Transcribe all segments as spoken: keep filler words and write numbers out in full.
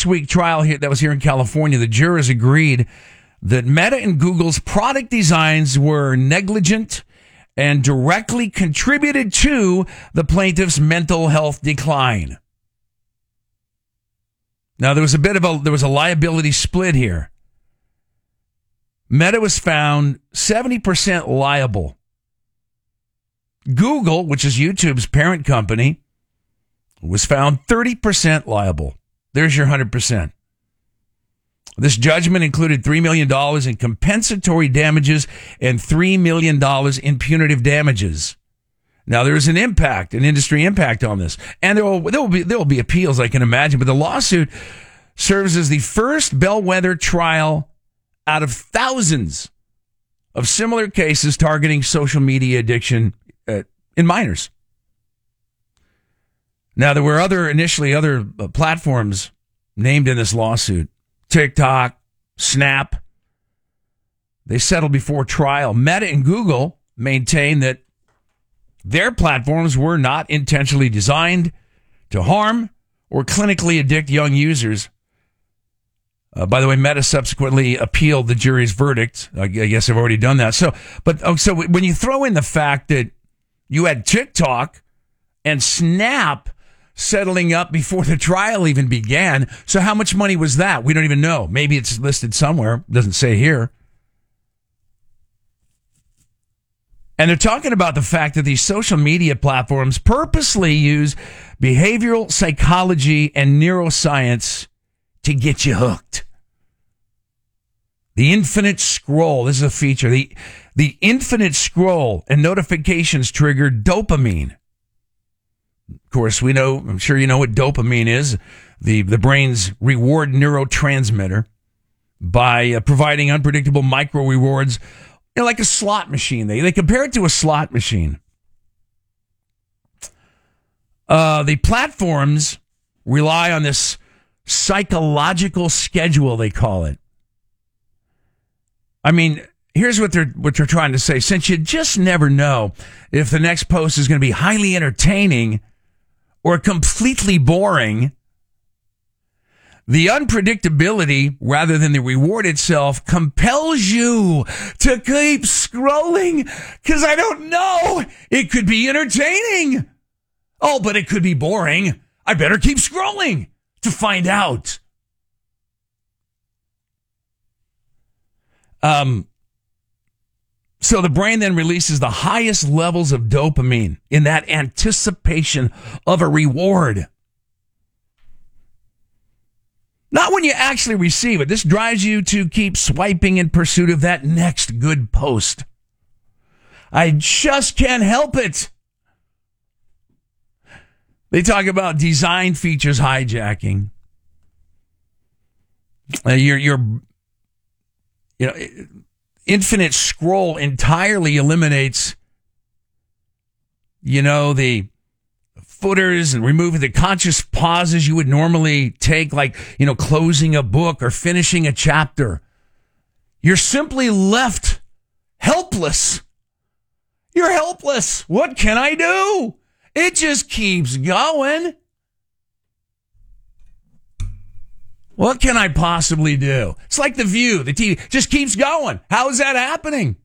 six-week trial here that was here in California, the jurors agreed that Meta and Google's product designs were negligent and directly contributed to the plaintiff's mental health decline. Now, there was a bit of a there was a liability split here. Meta was found seventy percent liable. Google, which is YouTube's parent company, was found thirty percent liable. There's your one hundred percent. This judgment included three million dollars in compensatory damages and three million dollars in punitive damages. Now, there is an impact, an industry impact on this. And there will, there will be, there will be appeals, I can imagine. But the lawsuit serves as the first bellwether trial out of thousands of similar cases targeting social media addiction uh, in minors. Now, there were other, initially other uh, platforms named in this lawsuit. TikTok, Snap. They settled before trial. Meta and Google maintain that their platforms were not intentionally designed to harm or clinically addict young users. Uh, by the way, Meta subsequently appealed the jury's verdict. I guess I've already done that. So, but oh, so when you throw in the fact that you had TikTok and Snap settling up before the trial even began, so how much money was that? We don't even know. Maybe it's listed somewhere. It doesn't say here. And they're talking about the fact that these social media platforms purposely use behavioral psychology and neuroscience to get you hooked. The infinite scroll, this is a feature. The, the infinite scroll and notifications trigger dopamine. Of course, we know, I'm sure you know what dopamine is, the, the brain's reward neurotransmitter, by uh, providing unpredictable micro rewards, you know, like a slot machine. They, they compare it to a slot machine. Uh, the platforms rely on this psychological schedule, they call it. I mean, here's what they're what they're trying to say. Since you just never know if the next post is going to be highly entertaining or completely boring, the unpredictability, rather than the reward itself, compels you to keep scrolling because I don't know. It could be entertaining. Oh, but it could be boring. I better keep scrolling to find out. Um, so the brain then releases the highest levels of dopamine in that anticipation of a reward. Not when you actually receive it. This drives you to keep swiping in pursuit of that next good post. I just can't help it. They talk about design features hijacking. Uh, your, your, you know, infinite scroll entirely eliminates, you know, the footers and removing the conscious pauses you would normally take, like, you know, closing a book or finishing a chapter. You're simply left helpless. You're helpless. What can I do? It just keeps going. What can I possibly do? It's like The View. The T V just keeps going. How is that happening?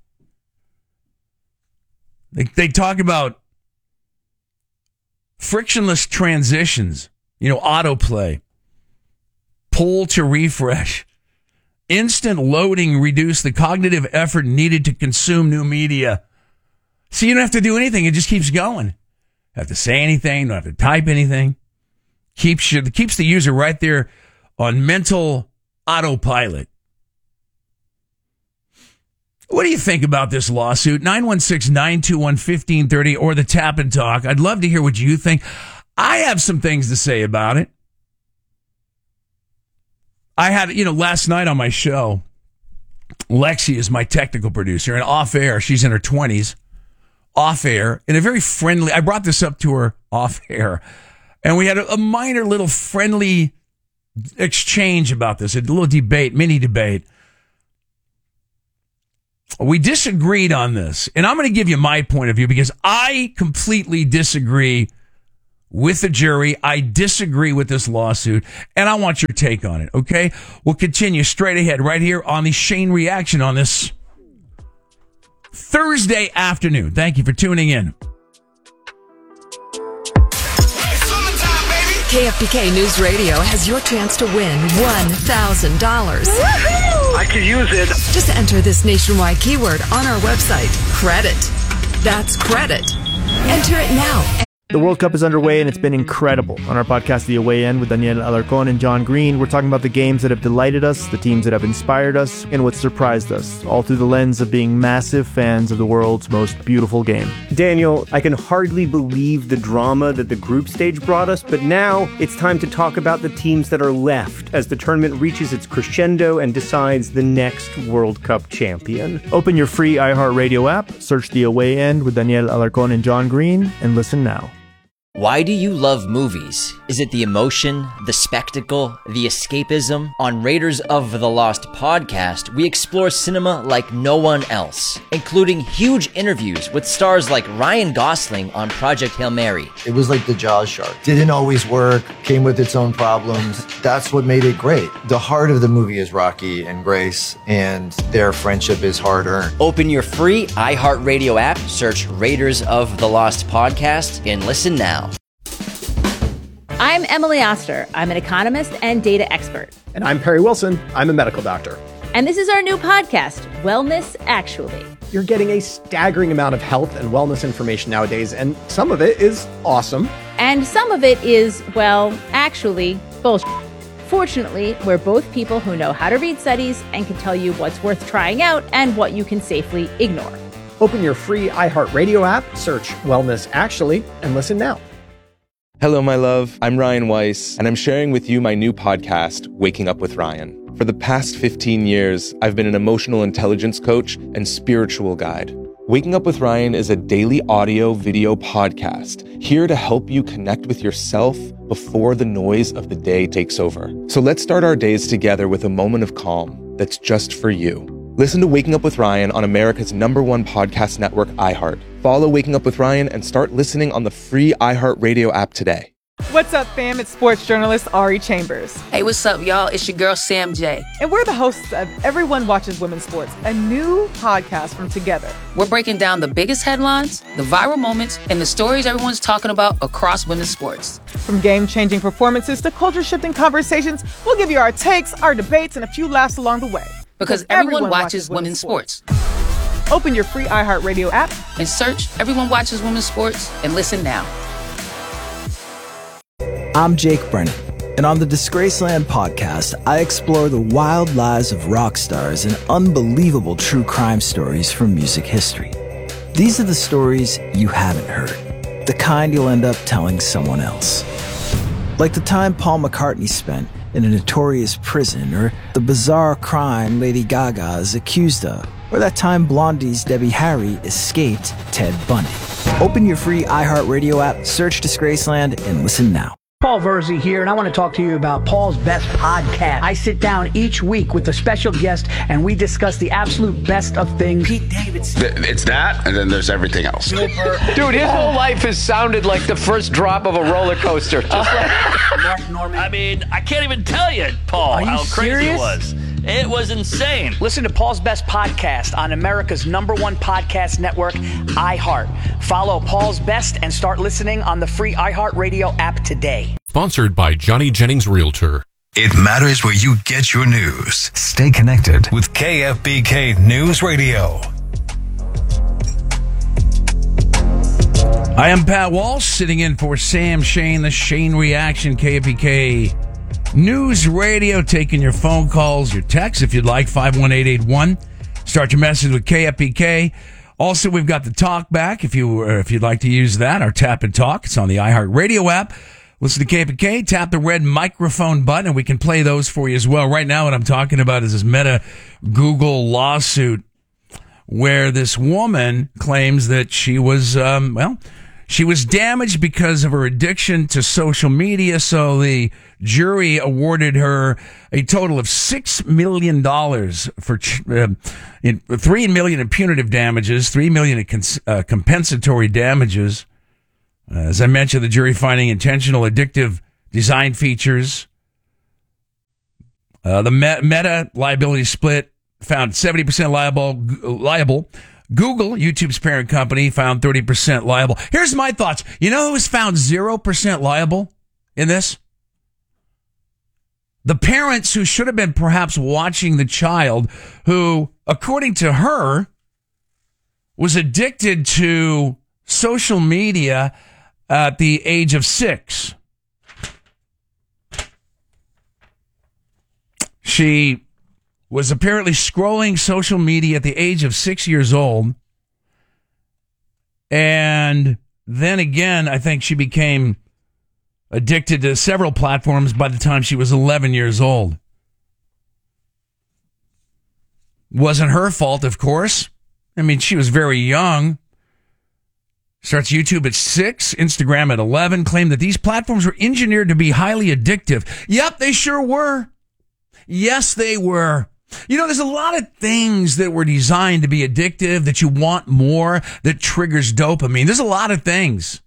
They, they talk about frictionless transitions, you know, autoplay, pull to refresh, instant loading reduce the cognitive effort needed to consume new media. So you don't have to do anything. It just keeps going. Don't have to say anything. Don't have to type anything. Keeps you, keeps the user right there on mental autopilot. What do you think about this lawsuit? nine one six, nine two one, one five three zero or the Tap and Talk. I'd love to hear what you think. I have some things to say about it. I had, you know, last night on my show, Lexi is my technical producer, and off air, she's in her twenties, off air, in a very friendly, I brought this up to her off air, and we had a, a minor little friendly exchange about this, a little debate, mini debate. We disagreed on this, and I'm going to give you my point of view because I completely disagree with the jury. I disagree with this lawsuit, and I want your take on it, okay? We'll continue straight ahead right here on the Shane Reaction on this Thursday afternoon. Thank you for tuning in. K F B K News Radio has your chance to win one thousand dollars. I could use it. Just enter this nationwide keyword on our website, credit. That's credit. Enter it now. The World Cup is underway, and it's been incredible. On our podcast, The Away End, with Daniel Alarcón and John Green, we're talking about the games that have delighted us, the teams that have inspired us, and what surprised us, all through the lens of being massive fans of the world's most beautiful game. Daniel, I can hardly believe the drama that the group stage brought us, but now it's time to talk about the teams that are left as the tournament reaches its crescendo and decides the next World Cup champion. Open your free iHeartRadio app, search The Away End with Daniel Alarcón and John Green, and listen now. Why do you love movies? Is it the emotion, the spectacle, the escapism? On Raiders of the Lost podcast, we explore cinema like no one else, including huge interviews with stars like Ryan Gosling on Project Hail Mary. It was like the Jaws shark. Didn't always work, came with its own problems. That's what made it great. The heart of the movie is Rocky and Grace, and their friendship is hard-earned. Open your free iHeartRadio app, search Raiders of the Lost podcast, and listen now. I'm Emily Oster. I'm an economist and data expert. And I'm Perry Wilson. I'm a medical doctor. And this is our new podcast, Wellness Actually. You're getting a staggering amount of health and wellness information nowadays, and some of it is awesome. And some of it is, well, actually, bullshit. Fortunately, we're both people who know how to read studies and can tell you what's worth trying out and what you can safely ignore. Open your free iHeartRadio app, search Wellness Actually, and listen now. Hello, my love. I'm Ryan Weiss, and I'm sharing with you my new podcast, Waking Up with Ryan. For the past fifteen years, I've been an emotional intelligence coach and spiritual guide. Waking Up with Ryan is a daily audio video podcast here to help you connect with yourself before the noise of the day takes over. So let's start our days together with a moment of calm that's just for you. Listen to Waking Up with Ryan on America's number one podcast network, iHeart. Follow Waking Up with Ryan and start listening on the free iHeartRadio app today. What's up, fam? It's sports journalist Ari Chambers. Hey, what's up, y'all? It's your girl, Sam J. And we're the hosts of Everyone Watches Women's Sports, a new podcast from Together. We're breaking down the biggest headlines, the viral moments, and the stories everyone's talking about across women's sports. From game-changing performances to culture-shifting conversations, we'll give you our takes, our debates, and a few laughs along the way. Because everyone, everyone watches, watches women's sports. sports. Open your free iHeartRadio app and search Everyone Watches Women's Sports and listen now. I'm Jake Brennan, and on the Disgraceland podcast, I explore the wild lives of rock stars and unbelievable true crime stories from music history. These are the stories you haven't heard, the kind you'll end up telling someone else. Like the time Paul McCartney spent in a notorious prison, or the bizarre crime Lady Gaga is accused of, or that time Blondie's Debbie Harry escaped Ted Bundy. Open your free iHeartRadio app, search Disgraceland, and listen now. Paul Verzi here, and I want to talk to you about Paul's Best Podcast. I sit down each week with a special guest, and we discuss the absolute best of things. Pete Davidson. It's that, and then there's everything else. Dude, his whole life has sounded like the first drop of a roller coaster. Just like Mark Norman. I mean, I can't even tell you, Paul, how crazy serious? it was. It was insane. Listen to Paul's Best Podcast on America's number one podcast network, iHeart. Follow Paul's Best and start listening on the free iHeartRadio app today. Sponsored by Johnny Jennings Realtor. It matters where you get your news. Stay connected with K F B K News Radio. I am Pat Walsh, sitting in for Sam Shane, the Shane Reaction, K F B K News Radio, taking your phone calls, your texts, if you'd like, five one eight eight one. Start your message with K F B K. Also, we've got the talk back, if, you, uh, if you'd like to use that, our Tap and Talk. It's on the iHeartRadio app. Listen to K F B K, tap the red microphone button, and we can play those for you as well. Right now, what I'm talking about is this Meta Google lawsuit where this woman claims that she was, um, well, she was damaged because of her addiction to social media, so the jury awarded her a total of six million dollars for uh, in, three million dollars in punitive damages, three million dollars in cons- uh, compensatory damages. As I mentioned, the jury finding intentional addictive design features. Uh, the me- Meta liability split found seventy percent liable. G- liable. Google, YouTube's parent company, found thirty percent liable. Here's my thoughts. You know who's found zero percent liable in this? The parents who should have been perhaps watching the child who, according to her, was addicted to social media at the age of six. She was apparently scrolling social media at the age of six years old. And then again, I think she became addicted to several platforms by the time she was eleven years old. Wasn't her fault, of course. I mean, she was very young. Starts YouTube at six, Instagram at eleven, claimed that these platforms were engineered to be highly addictive. Yep, they sure were. Yes, they were. You know, there's a lot of things that were designed to be addictive, that you want more, that triggers dopamine. There's a lot of things.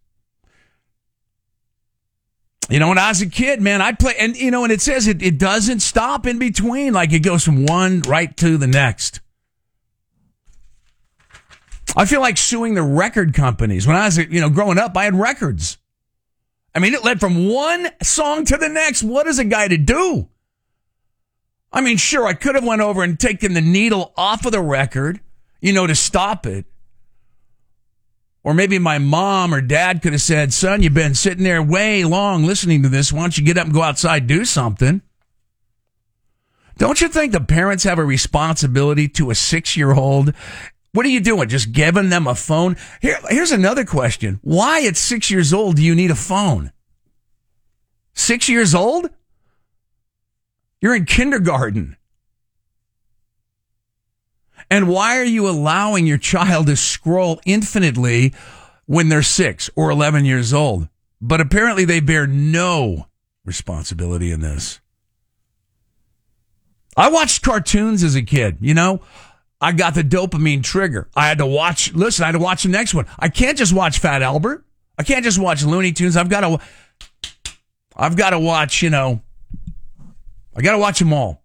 You know, when I was a kid, man, I'd play, and, you know, and it says it, it doesn't stop in between, like it goes from one right to the next. I feel like suing the record companies. When I was, you know, growing up, I had records. I mean, it led from one song to the next. What is a guy to do? I mean, sure, I could have went over and taken the needle off of the record, you know, to stop it. Or maybe my mom or dad could have said, son, you've been sitting there way long listening to this. Why don't you get up and go outside, do something? Don't you think the parents have a responsibility to a six-year-old? What are you doing? Just giving them a phone? Here, here's another question. Why at six years old do you need a phone? Six years old? You're in kindergarten. And why are you allowing your child to scroll infinitely when they're six or eleven years old? But apparently they bear no responsibility in this. I watched cartoons as a kid, you know. I got the dopamine trigger. I had to watch, listen, I had to watch the next one. I can't just watch Fat Albert. I can't just watch Looney Tunes. I've got to, I've got to watch, you know, I got to watch them all.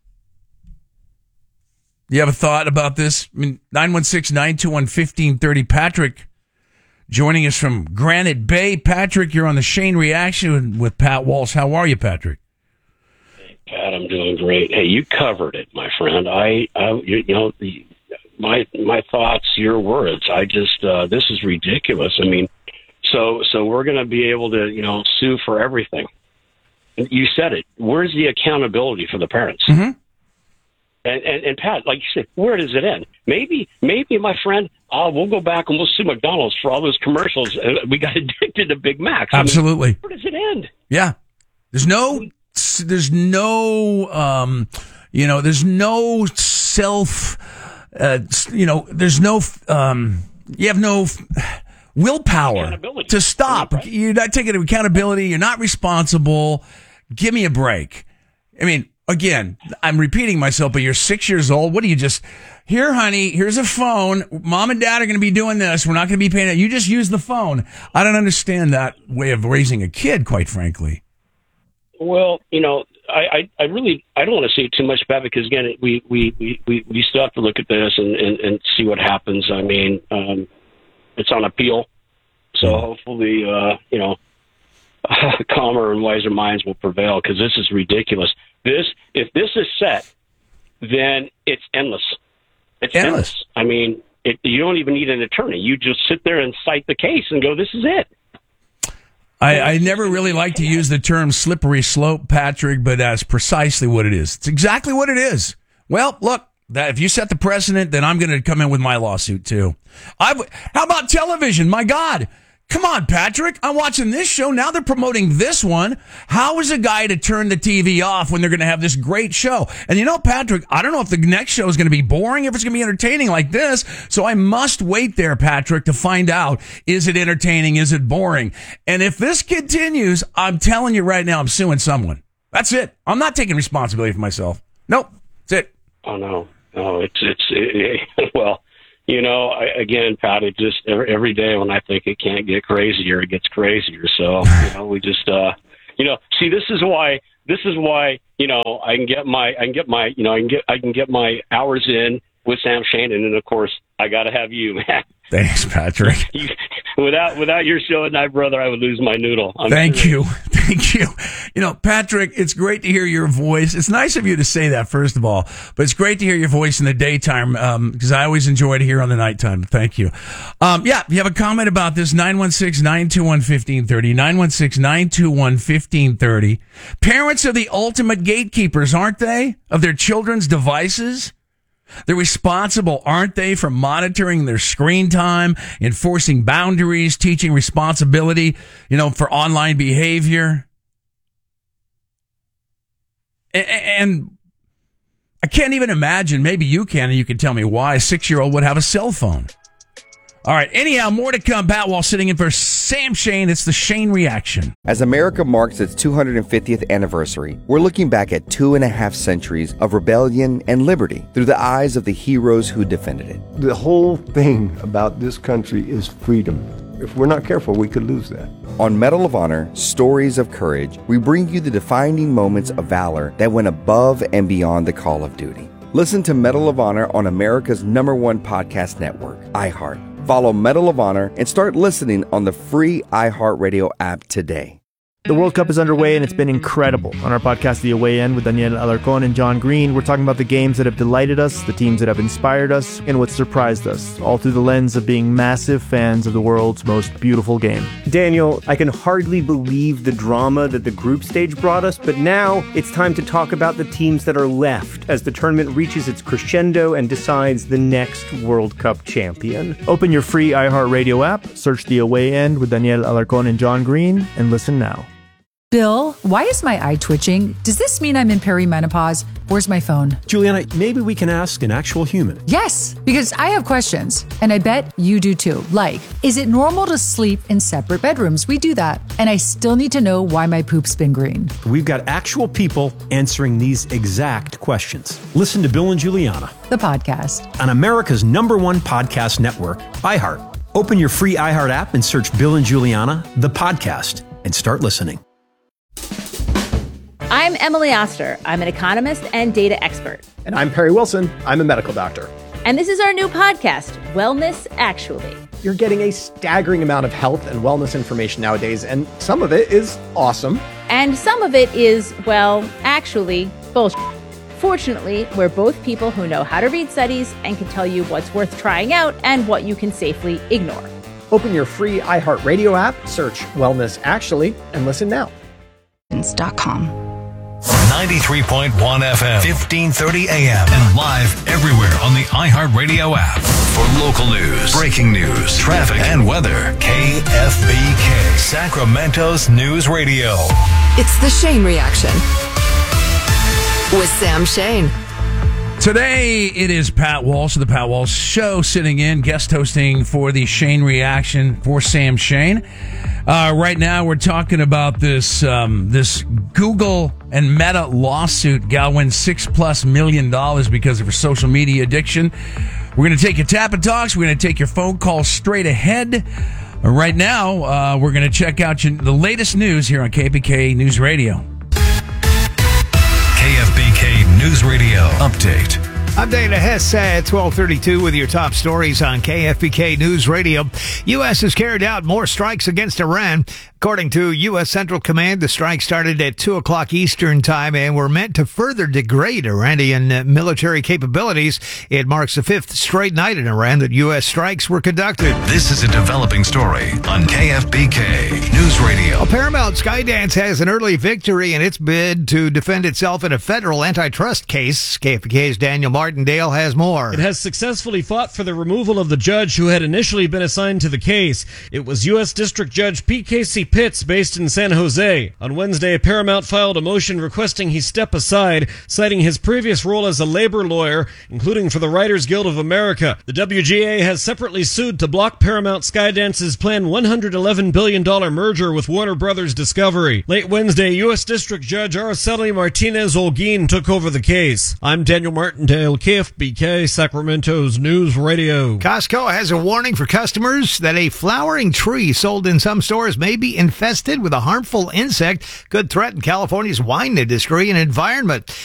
You have a thought about this? I mean, nine one six, nine two one, one five three zero. Patrick joining us from Granite Bay. Patrick, you're on the Shane Reaction with Pat Walsh. How are you, Patrick? Hey, Pat, I'm doing great. Hey, you covered it, my friend. I, I you, you know, the, my my thoughts, your words. I just, uh, this is ridiculous. I mean, so so we're going to be able to, you know, sue for everything. You said it. Where's the accountability for the parents? Mm-hmm. And, and, and Pat, like you said, where does it end? Maybe, maybe, my friend, uh, we'll go back and we'll sue McDonald's for all those commercials. Uh, we got addicted to Big Macs. Absolutely. I mean, where does it end? Yeah. There's no, there's no, um, you know, there's no self, uh, you know, there's no, um, you have no willpower to stop. Right. You're not taking accountability. You're not responsible. Give me a break. I mean, again, I'm repeating myself, but you're six years old. What do you just, here, honey, here's a phone. Mom and dad are going to be doing this. We're not going to be paying it. You just use the phone. I don't understand that way of raising a kid, quite frankly. Well, you know, I, I, I really, I don't want to say too much about it because, again, we, we, we, we, we still have to look at this and, and, and see what happens. I mean, um, it's on appeal. So hopefully, uh, you know, calmer and wiser minds will prevail because this is ridiculous. This, if this is set, then it's endless. It's endless. endless. I mean, it, you don't even need an attorney. You just sit there and cite the case and go, this is it. I, I never really like to use the term slippery slope, Patrick, but that's precisely what it is. It's exactly what it is. Well, look, that if you set the precedent, then I'm going to come in with my lawsuit too. I've, how about television? My God. Come on, Patrick. I'm watching this show. Now they're promoting this one. How is a guy to turn the T V off when they're going to have this great show? And you know, Patrick, I don't know if the next show is going to be boring, if it's going to be entertaining like this. So I must wait there, Patrick, to find out, is it entertaining? Is it boring? And if this continues, I'm telling you right now, I'm suing someone. That's it. I'm not taking responsibility for myself. Nope. That's it. Oh, no. No, it's, it's, it, well, you know, I, again, Pat, it just every, every day when I think it can't get crazier, it gets crazier. So, you know, we just, uh, you know, see, this is why, this is why, you know, I can get my, I can get my, you know, I can get, I can get my hours in with Sam Shane, and then of course I got to have you, man. Thanks, Patrick. You, without without your show at night, brother, I would lose my noodle. I'm Thank sure. you. Thank you. You know, Patrick, it's great to hear your voice. It's nice of you to say that, first of all, but it's great to hear your voice in the daytime because um, I always enjoy to hear on the nighttime. Thank you. Um, yeah, if you have a comment about this, nine one six, nine two one, one five three zero, nine one six, nine two one, one five three zero. Parents are the ultimate gatekeepers, aren't they, of their children's devices? They're responsible, aren't they, for monitoring their screen time, enforcing boundaries, teaching responsibility, you know, for online behavior. And I can't even imagine, maybe you can, and you can tell me why a six-year-old would have a cell phone. All right, anyhow, more to come. Pat Walsh sitting in for Sam Shane. It's the Shane Reaction. As America marks its two hundred fiftieth anniversary, we're looking back at two and a half centuries of rebellion and liberty through the eyes of the heroes who defended it. The whole thing about this country is freedom. If we're not careful, we could lose that. On Medal of Honor, Stories of Courage, we bring you the defining moments of valor that went above and beyond the call of duty. Listen to Medal of Honor on America's number one podcast network, iHeart. Follow Medal of Honor and start listening on the free iHeartRadio app today. The World Cup is underway, and it's been incredible. On our podcast, The Away End, with Daniel Alarcon and John Green, we're talking about the games that have delighted us, the teams that have inspired us, and what surprised us, all through the lens of being massive fans of the world's most beautiful game. Daniel, I can hardly believe the drama that the group stage brought us, but now it's time to talk about the teams that are left as the tournament reaches its crescendo and decides the next World Cup champion. Open your free iHeartRadio app, search The Away End with Daniel Alarcon and John Green, and listen now. Bill, why is my eye twitching? Does this mean I'm in perimenopause? Where's my phone? Juliana, maybe we can ask an actual human. Yes, because I have questions, and I bet you do too. Like, is it normal to sleep in separate bedrooms? We do that. And I still need to know why my poop's been green. We've got actual people answering these exact questions. Listen to Bill and Juliana, the podcast, on America's number one podcast network, iHeart. Open your free iHeart app and search Bill and Juliana, the podcast, and start listening. I'm Emily Oster. I'm an economist and data expert. And I'm Perry Wilson. I'm a medical doctor. And this is our new podcast, Wellness Actually. You're getting a staggering amount of health and wellness information nowadays, and some of it is awesome. And some of it is, well, actually, bullshit. Fortunately, we're both people who know how to read studies and can tell you what's worth trying out and what you can safely ignore. Open your free iHeartRadio app, search Wellness Actually, and listen now. dot com. ninety-three point one F M, fifteen thirty A M, and live everywhere on the iHeartRadio app. For local news, breaking news, traffic, and weather, K F B K, Sacramento's News Radio. It's the Shane Reaction with Sam Shane. Today, it is Pat Walsh of the Pat Walsh Show sitting in, guest hosting for the Shane Reaction for Sam Shane. Uh, right now, we're talking about this um, this Google and Meta lawsuit. Gal wins six plus million dollars because of her social media addiction. We're going to take your tap and talks. We're going to take your phone calls straight ahead. Uh, right now, uh, we're going to check out your, the latest news here on K F B K News Radio. K F B K News Radio update. I'm Dana Hess at twelve thirty-two with your top stories on K F B K News Radio. U S has carried out more strikes against Iran. According to U S Central Command, the strike started at two o'clock Eastern Time and were meant to further degrade Iranian military capabilities. It marks the fifth straight night in Iran that U S strikes were conducted. This is a developing story on K F B K News Radio. Well, Paramount Skydance has an early victory in its bid to defend itself in a federal antitrust case. K F B K's Daniel Martindale has more. It has successfully fought for the removal of the judge who had initially been assigned to the case. It was U S District Judge P K C Pitts, based in San Jose. On Wednesday, Paramount filed a motion requesting he step aside, citing his previous role as a labor lawyer, including for the Writers Guild of America. The W G A has separately sued to block Paramount Skydance's planned one hundred eleven billion dollars merger with Warner Brothers Discovery. Late Wednesday, U S District Judge Araceli Martinez-Olguin took over the case. I'm Daniel Martindale, K F B K, Sacramento's News Radio. Costco has a warning for customers that a flowering tree sold in some stores may be infested with a harmful insect, could threaten California's wine industry and environment.